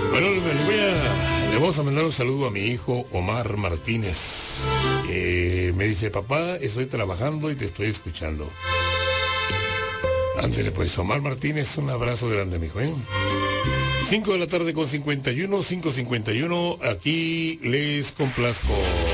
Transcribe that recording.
Bueno, le vamos a mandar un saludo a mi hijo Omar Martínez, que me dice: papá, estoy trabajando y te estoy escuchando. Ándale pues, Omar Martínez, un abrazo grande, mijo, ¿eh? 5 de la tarde con 51, 5:51, aquí les complazco.